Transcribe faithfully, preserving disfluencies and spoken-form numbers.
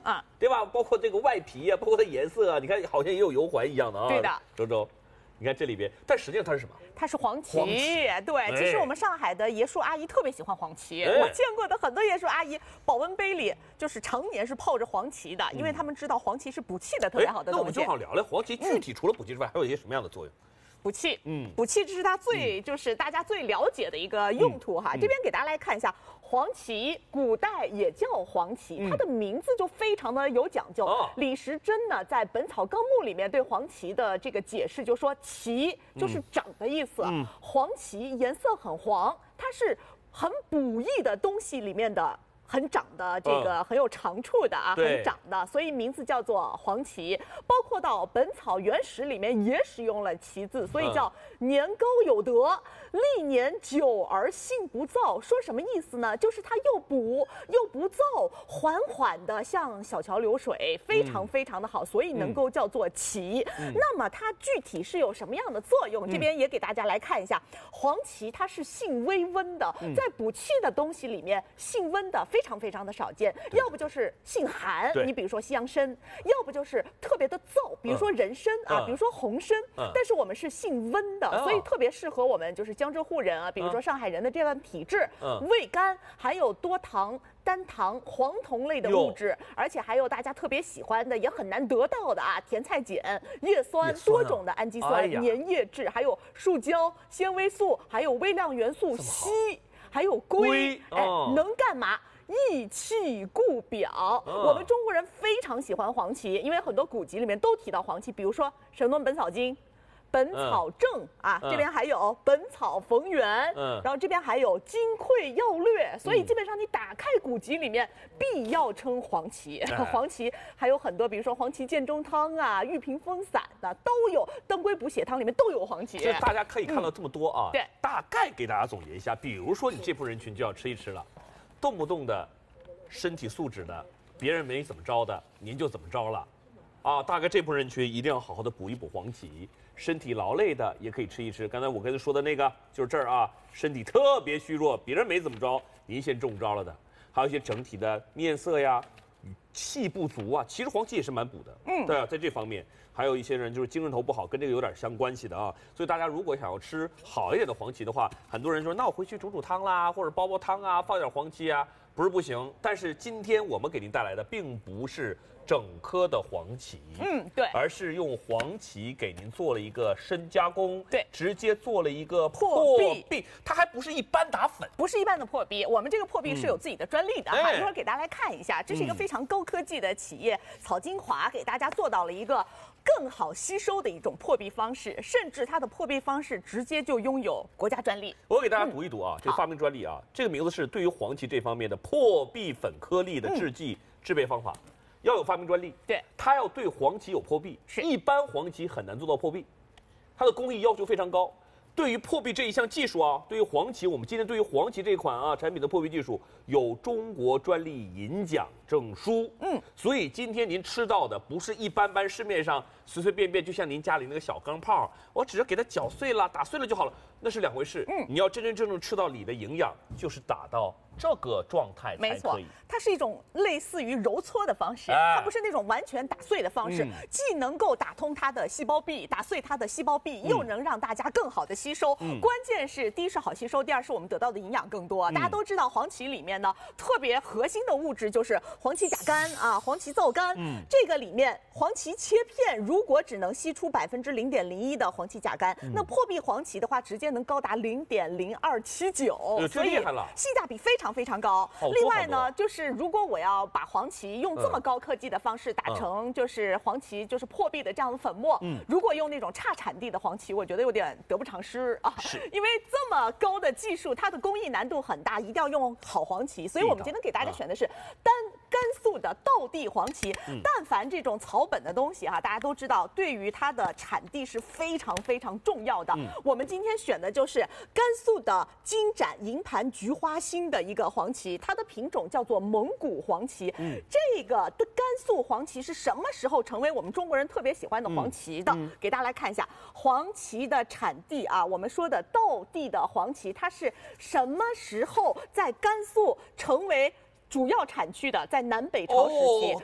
啊， 对吧？包括这个外皮啊，包括它颜色啊，你看好像也有油环一样的啊。 对的， 周周，你看这里边，但实际上它是什么？ 它是黄芪。 黄芪对， 哎其实我们上海的爷叔阿姨特别喜欢黄芪， 哎我见过的很多爷叔阿姨保温杯里就是常年是泡着黄芪的，因为他们知道黄芪是补气的特别好的哎那我们东西。 正好聊聊黄芪具体除了补气之外，还有一些什么样的作用？ 补气， 嗯补气这是它最、就是大家最了解的一个用途哈。 嗯这边给大家来看一下，黄芪古代也叫黄芪， 嗯它的名字就非常的有讲究。 哦李时珍呢在《本草纲目》里面对黄芪的这个解释就说，芪就是长的意思， 嗯黄芪颜色很黄，它是很补益的东西里面的。很长的这个很有长处的啊， 对很长的，所以名字叫做黄芪。包括到《本草原始》里面也使用了芪字，所以叫年高有德，历年久而性不燥。说什么意思呢？就是它又补又不燥，缓缓的像小桥流水，非常非常的好，所以能够叫做芪。那么它具体是有什么样的作用？这边也给大家来看一下，黄芪它是性微温的，在补气的东西里面，性温的非常非常的少见，要不就是性寒，你比如说西洋参，要不就是特别的燥，比如说人参啊，比如说红参。但是我们是性温的，所以特别适合我们就是江浙沪人啊，比如说上海人的这样体质，味甘，含有多糖、单糖、黄酮类的物质，而且还有大家特别喜欢的也很难得到的啊，甜菜碱、叶酸、多种的氨基酸、粘液质，还有树胶、纤维素，还有微量元素硒，还有硅，哎，能干嘛？益气固表，我们中国人非常喜欢黄芪，因为很多古籍里面都提到黄芪，比如说《神农本草经》。本草正啊，这边还有《本草逢源》，嗯，然后这边还有《金匮要略》，所以基本上你打开古籍里面必要称黄芪。黄芪还有很多，比如说黄芪健中汤啊、玉屏风散的都有，当归补血汤里面都有黄芪。 就是大家可以看到这么多啊， 对， 大概给大家总结一下，比如说你这部分人群就要吃一吃了。动不动的身体素质的，别人没怎么着的，您就怎么着了，啊，大概这部分人群一定要好好的补一补黄芪。身体劳累的也可以吃一吃。刚才我跟他说的那个就是这儿啊，身体特别虚弱，别人没怎么着，您先中招了的。还有一些整体的面色呀、气不足啊，其实黄芪也是蛮补的。嗯，对啊，在这方面，还有一些人就是精神头不好，跟这个有点相关系的啊。所以大家如果想要吃好一点的黄芪的话，很多人说那我回去煮煮汤啦，或者煲煲汤啊，放点黄芪啊，不是不行。但是今天我们给您带来的并不是整颗的黄芪， 嗯，对， 而是用黄芪给您做了一个深加工， 对， 直接做了一个破壁， 它还不是一般打粉， 不是一般的破壁，我们这个破壁是有自己的专利的哈， 哎一会儿给大家来看一下，这是一个非常高科技的企业草精华给大家做到了一个更好吸收的一种破壁方式，甚至它的破壁方式直接就拥有国家专利。 我给大家读一读啊，这个发明专利啊，这个名字是对于黄芪这方面的破壁粉颗粒的制剂制备方法。要有发明专利， 对， 它要对黄芪有破壁， 是一般黄芪很难做到破壁，它的工艺要求非常高。对于破壁这一项技术啊，对于黄芪，我们今天对于黄芪这款啊产品的破壁技术有中国专利银奖证书。嗯，所以今天您吃到的不是一般般市面上随随便便，就像您家里那个小钢炮，我只是给它搅碎了、打碎了就好了，那是两回事。嗯，你要真真正正吃到里的营养，就是打到这个状态才可以。 没错，它是一种类似于揉搓的方式， 哎、 它不是那种完全打碎的方式，嗯、既能够打通它的细胞壁，打碎它的细胞壁，嗯、又能让大家更好的吸收。嗯、关键是第一是好吸收，第二是我们得到的营养更多。嗯、大家都知道黄芪里面呢，特别核心的物质就是黄芪甲苷啊，黄芪皂苷。嗯，这个里面黄芪切片如果只能吸出百分之零点零一的黄芪甲苷，嗯、那破壁黄芪的话，直接能高达零点零二七九， 所以性价比非常非常高。另外呢，就是如果我要把黄芪用这么高科技的方式打成就是黄芪就是破壁的这样的粉末，嗯，如果用那种差产地的黄芪，我觉得有点得不偿失啊。 是， 因为这么高的技术，它的工艺难度很大，一定要用好黄芪。所以我们今天给大家选的是单甘肃的道地黄芪。嗯、但凡这种草本的东西哈、啊，大家都知道，对于它的产地是非常非常重要的。嗯、我们今天选的就是甘肃的金盏银盘菊花心的一个黄芪，它的品种叫做蒙古黄芪。嗯，这个的甘肃黄芪是什么时候成为我们中国人特别喜欢的黄芪的？嗯、给大家来看一下黄芪的产地啊，我们说的道地的黄芪，它是什么时候在甘肃成为主要产区的？在南北朝时期。哦